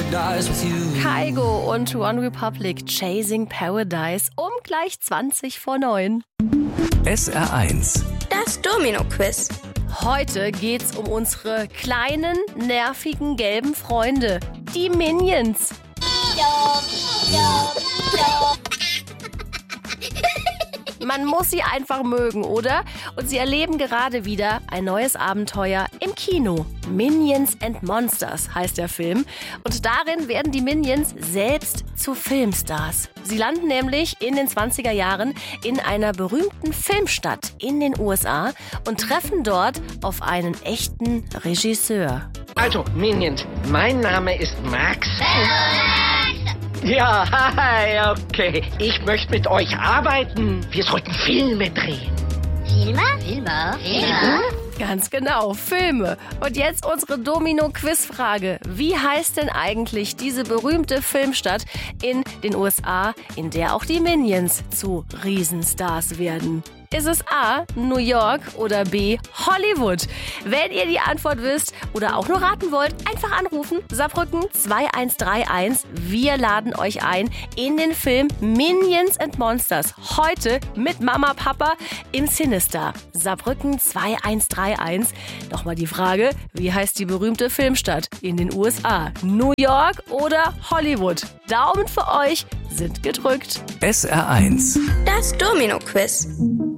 Kygo und One Republic, Chasing Paradise, um gleich 20:09. SR1. Das Domino-Quiz. Heute geht's um unsere kleinen, nervigen, gelben Freunde, die Minions. Man muss sie einfach mögen, oder? Und sie erleben gerade wieder ein neues Abenteuer im Kino. Minions and Monsters heißt der Film. Und darin werden die Minions selbst zu Filmstars. Sie landen nämlich in den 20er Jahren in einer berühmten Filmstadt in den USA und treffen dort auf einen echten Regisseur. Also, Minions, mein Name ist Max. Ja, hi, okay. Ich möchte mit euch arbeiten. Wir sollten Filme drehen. Filme? Ganz genau, Filme. Und jetzt unsere Domino-Quiz-Frage. Wie heißt denn eigentlich diese berühmte Filmstadt in den USA, in der auch die Minions zu Riesenstars werden? Ist es A, New York oder B, Hollywood? Wenn ihr die Antwort wisst oder auch nur raten wollt, einfach anrufen. Saarbrücken 2131. Wir laden euch ein in den Film Minions and Monsters. Heute mit Mama, Papa im Sinister. Saarbrücken 2131. Nochmal die Frage, wie heißt die berühmte Filmstadt in den USA? New York oder Hollywood? Daumen für euch sind gedrückt. SR1. Das Domino-Quiz.